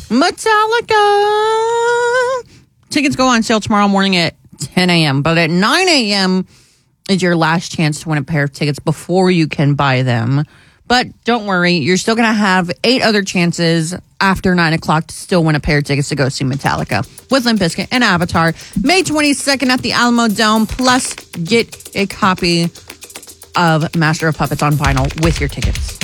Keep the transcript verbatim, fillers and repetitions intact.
Metallica. Tickets go on sale tomorrow morning at ten a.m., but at nine a.m. is your last chance to win a pair of tickets before you can buy them. But don't worry, you're still going to have eight other chances after nine o'clock to still win a pair of tickets to go see Metallica with Limp Bizkit and Avatar. May twenty-second at the Alamo Dome. Plus, get a copy of Master of Puppets on vinyl with your tickets.